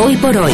Hoy por hoy.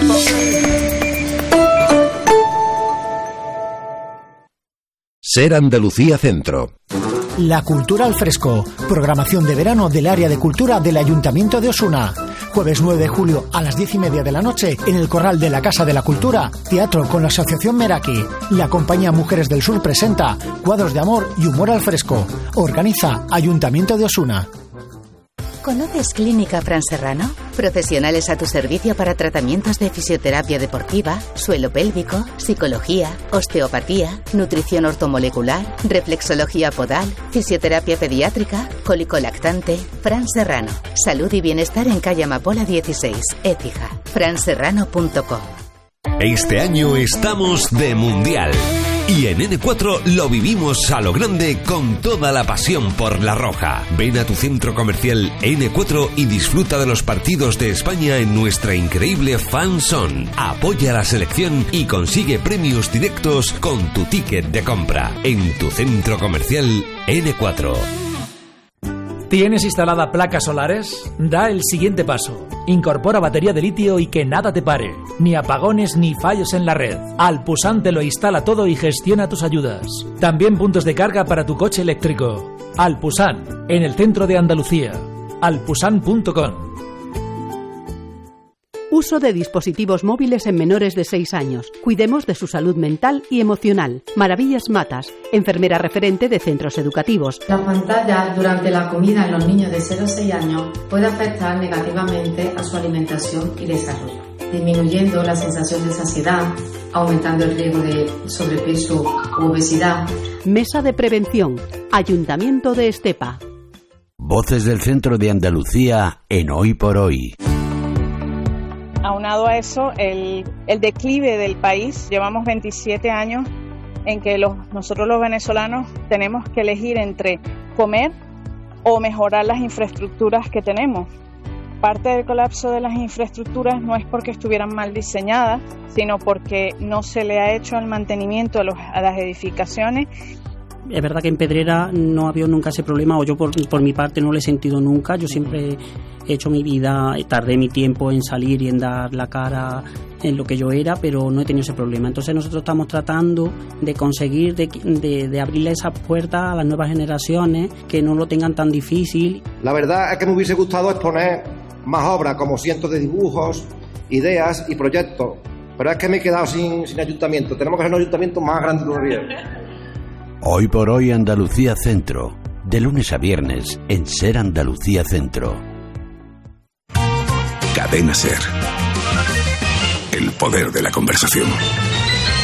Ser Andalucía Centro. La cultura al fresco. Programación de verano del área de cultura del Ayuntamiento de Osuna. Jueves 9 de julio a las 10:30 de la noche en el Corral de la Casa de la Cultura. Teatro con la Asociación Meraki. La compañía Mujeres del Sur presenta Cuadros de Amor y Humor al Fresco. Organiza Ayuntamiento de Osuna. ¿Conoces Clínica Fran Serrano? Profesionales a tu servicio para tratamientos de fisioterapia deportiva, suelo pélvico, psicología, osteopatía, nutrición ortomolecular, reflexología podal, fisioterapia pediátrica, cólico lactante. Fran Serrano. Salud y bienestar en calle Amapola 16, Écija. franserrano.com. Este año estamos de mundial. Y en N4 lo vivimos a lo grande con toda la pasión por la roja. Ven a tu centro comercial N4 y disfruta de los partidos de España en nuestra increíble Fan Zone. Apoya a la selección y consigue premios directos con tu ticket de compra en tu centro comercial N4. ¿Tienes instalada placas solares? Da el siguiente paso. Incorpora batería de litio y que nada te pare. Ni apagones ni fallos en la red. Alpusan te lo instala todo y gestiona tus ayudas. También puntos de carga para tu coche eléctrico. Alpusan, en el centro de Andalucía. alpusan.com. Uso de dispositivos móviles en menores de 6 años. Cuidemos de su salud mental y emocional. Maravillas Matas, enfermera referente de centros educativos. La pantalla durante la comida en los niños de 0 a 6 años puede afectar negativamente a su alimentación y desarrollo, disminuyendo la sensación de saciedad, aumentando el riesgo de sobrepeso u obesidad. Mesa de Prevención, Ayuntamiento de Estepa. Voces del centro de Andalucía en Hoy por Hoy. Aunado a eso, el declive del país. Llevamos 27 años en que nosotros los venezolanos tenemos que elegir entre comer o mejorar las infraestructuras que tenemos. Parte del colapso de las infraestructuras no es porque estuvieran mal diseñadas, sino porque no se le ha hecho el mantenimiento a las edificaciones. Es verdad que en Pedrera no ha habido nunca ese problema, o yo por mi parte no lo he sentido nunca. Yo siempre he hecho mi vida, tardé mi tiempo en salir y en dar la cara en lo que yo era, pero no he tenido ese problema. Entonces nosotros estamos tratando de conseguir de abrirle esas puertas a las nuevas generaciones, que no lo tengan tan difícil. La verdad es que me hubiese gustado exponer más obras, como cientos de dibujos, ideas y proyectos, pero es que me he quedado sin ayuntamiento. Tenemos que hacer un ayuntamiento más grande todavía. Hoy por Hoy Andalucía Centro, de lunes a viernes en Ser Andalucía Centro. Cadena Ser. El poder de la conversación.